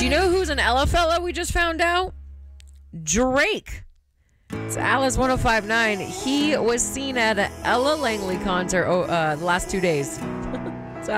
Do you know who's an Ella fella we just found out? Drake. It's Alice 1059. He was seen at an Ella Langley concert the last 2 days.